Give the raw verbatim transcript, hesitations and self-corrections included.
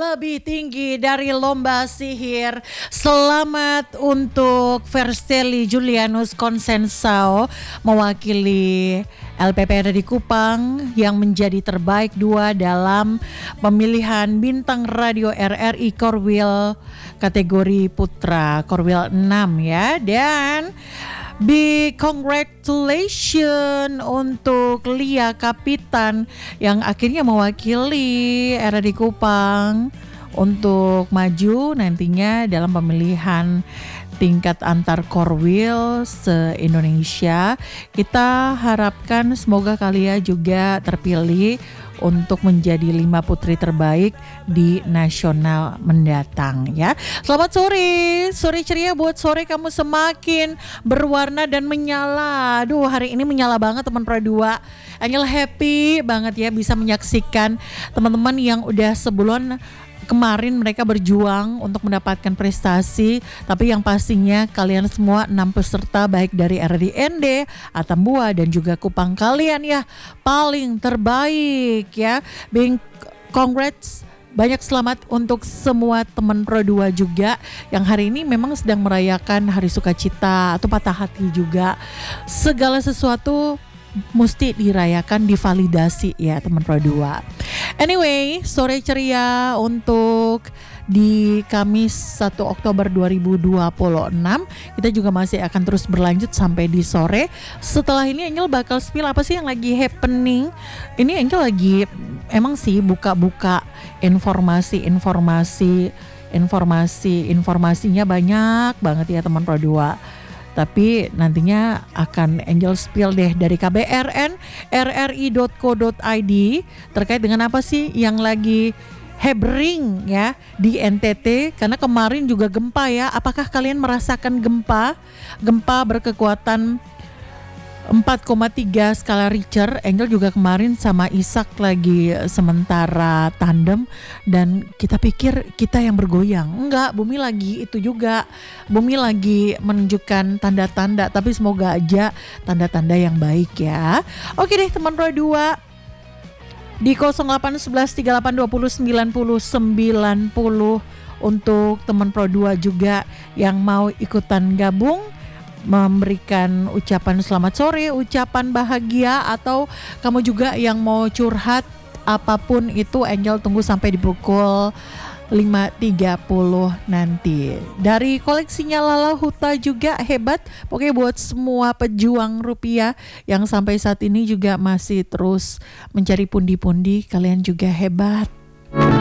lebih tinggi dari lomba sihir. Selamat untuk Verselli Julianus Consensao mewakili L P P R di Kupang yang menjadi terbaik dua dalam pemilihan bintang radio R R I Korwil kategori putra Korwil enam ya. Dan big congratulations untuk Lia Kapitan yang akhirnya mewakili R R I Kupang untuk maju nantinya dalam pemilihan tingkat antar Korwil se-Indonesia. Kita harapkan semoga kalian juga terpilih untuk menjadi lima putri terbaik di nasional mendatang ya. Selamat sore, sore ceria buat sore kamu semakin berwarna dan menyala. Aduh, hari ini menyala banget teman Pro dua. Angel happy banget ya bisa menyaksikan teman-teman yang udah sebulan kemarin mereka berjuang untuk mendapatkan prestasi, tapi yang pastinya kalian semua enam peserta baik dari R R I N D, Atambua dan juga Kupang kalian ya paling terbaik ya. Being congrats, banyak selamat untuk semua teman Pro dua juga yang hari ini memang sedang merayakan hari sukacita atau patah hati juga. Segala sesuatu mesti dirayakan, divalidasi ya teman Pro dua. Anyway, sore ceria untuk di Kamis satu Oktober dua ribu dua puluh enam. Kita juga masih akan terus berlanjut sampai di sore. Setelah ini Angel bakal spill apa sih yang lagi happening. Ini Angel lagi emang sih buka-buka informasi-informasi Informasi Informasinya banyak banget ya teman Pro dua. Tapi nantinya akan Angel spill deh dari K B R N R R I dot co dot I D terkait dengan apa sih yang lagi happening ya di N T T, karena kemarin juga gempa ya. Apakah kalian merasakan gempa? Gempa berkekuatan empat koma tiga skala Richter. Angel juga kemarin sama Isak lagi sementara tandem dan kita pikir kita yang bergoyang. Enggak, bumi lagi itu juga. Bumi lagi menunjukkan tanda-tanda, tapi semoga aja tanda-tanda yang baik ya. Oke deh teman Pro dua. Di nol delapan satu satu tiga delapan dua nol sembilan nol sembilan nol untuk teman Pro dua juga yang mau ikutan gabung, memberikan ucapan selamat sore, ucapan bahagia, atau kamu juga yang mau curhat apapun itu, Angel tunggu sampai di pukul lima tiga puluh nanti. Dari koleksinya Lala Huta juga hebat. Pokoknya buat semua pejuang rupiah yang sampai saat ini juga masih terus mencari pundi-pundi, kalian juga hebat.